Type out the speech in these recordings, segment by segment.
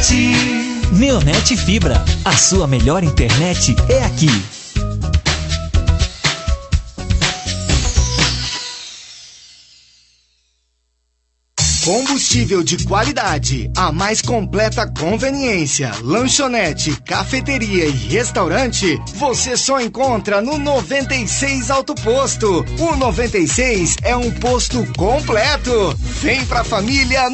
Neonet Fibra, a sua melhor internet é aqui. Combustível de qualidade, a mais completa conveniência, lanchonete, cafeteria e restaurante, você só encontra no 96 Auto Posto. O 96 é um posto completo. Vem pra família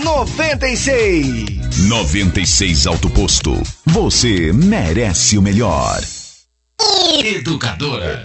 96. 96 Auto Posto. Você merece o melhor. Educadora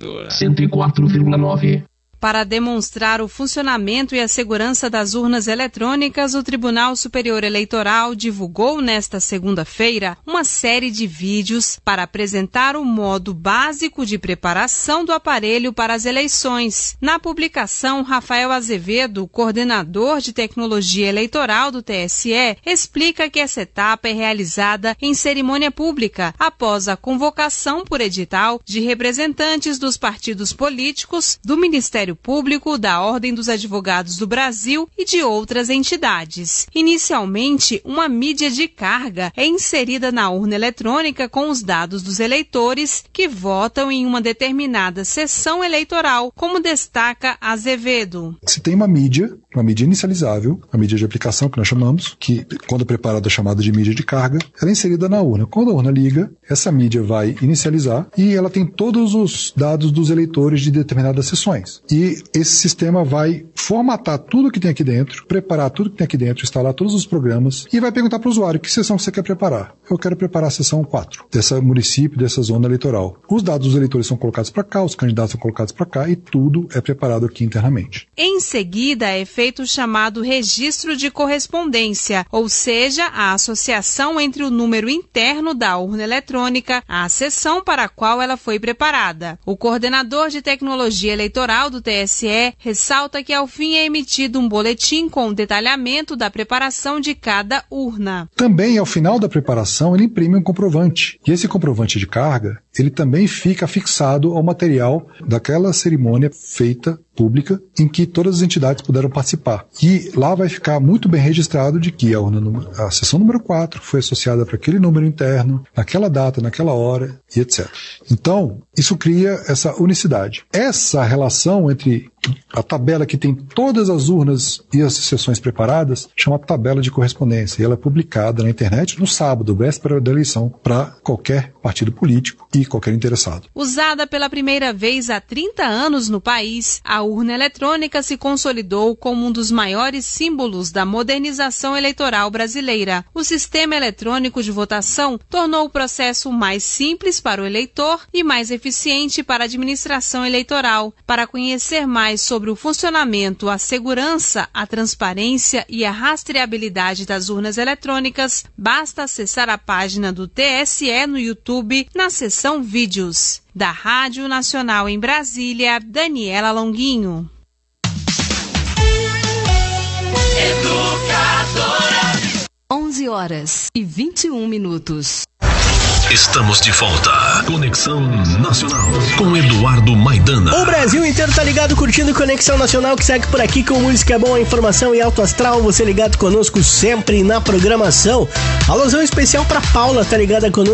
104,9. Para demonstrar o funcionamento e a segurança das urnas eletrônicas, o Tribunal Superior Eleitoral divulgou nesta segunda-feira uma série de vídeos para apresentar o modo básico de preparação do aparelho para as eleições. Na publicação, Rafael Azevedo, coordenador de tecnologia eleitoral do TSE, explica que essa etapa é realizada em cerimônia pública, após a convocação por edital de representantes dos partidos políticos, do Ministério Público, da Ordem dos Advogados do Brasil e de outras entidades. Inicialmente, uma mídia de carga é inserida na urna eletrônica com os dados dos eleitores que votam em uma determinada sessão eleitoral, como destaca Azevedo. Se tem uma mídia inicializável, a mídia de aplicação que nós chamamos, que quando preparada é chamada de mídia de carga, ela é inserida na urna. Quando a urna liga, essa mídia vai inicializar e ela tem todos os dados dos eleitores de determinadas sessões. E esse sistema vai formatar tudo que tem aqui dentro, preparar tudo que tem aqui dentro, instalar todos os programas e vai perguntar para o usuário que sessão você quer preparar. Eu quero preparar a sessão 4 desse município, dessa zona eleitoral. Os dados dos eleitores são colocados para cá, os candidatos são colocados para cá e tudo é preparado aqui internamente. Em seguida, é feito o chamado registro de correspondência, ou seja, a associação entre o número interno da urna eletrônica à sessão para a qual ela foi preparada. O coordenador de tecnologia eleitoral do TSE ressalta que ao fim é emitido um boletim com detalhamento da preparação de cada urna. Também, ao final da preparação, ele imprime um comprovante. E esse comprovante de carga, ele também fica fixado ao material daquela cerimônia feita pública em que todas as entidades puderam participar. E lá vai ficar muito bem registrado de que a sessão número 4 foi associada para aquele número interno, naquela data, naquela hora e etc. Então, isso cria essa unicidade. Essa relação entre a tabela que tem todas as urnas e as sessões preparadas chama tabela de correspondência e ela é publicada na internet no sábado, véspera da eleição, para qualquer partido político e qualquer interessado. Usada pela primeira vez há 30 anos no país, a urna eletrônica se consolidou como um dos maiores símbolos da modernização eleitoral brasileira. O sistema eletrônico de votação tornou o processo mais simples para o eleitor e mais eficiente para a administração eleitoral. Para conhecer mais sobre o funcionamento, a segurança, a transparência e a rastreabilidade das urnas eletrônicas, basta acessar a página do TSE no YouTube, na seção Vídeos. Da Rádio Nacional em Brasília, Daniela Longuinho. Educadora 11h21. Estamos de volta. Conexão Nacional com Eduardo Maidana. O Brasil inteiro tá ligado, curtindo Conexão Nacional, que segue por aqui com música boa, informação e alto astral. Você ligado conosco sempre na programação. Alusão especial pra Paula, tá ligada conosco